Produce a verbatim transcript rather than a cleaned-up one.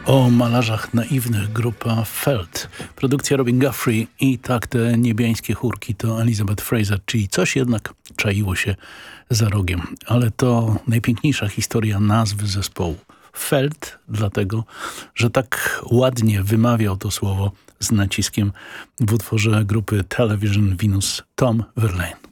O malarzach naiwnych grupa Felt. Produkcja Robin Guthrie i tak te niebiańskie chórki to Elizabeth Fraser, czyli coś jednak czaiło się za rogiem. Ale to najpiękniejsza historia nazwy zespołu. Felt, dlatego, że tak ładnie wymawiał to słowo z naciskiem w utworze grupy Television Venus Tom Verlaine.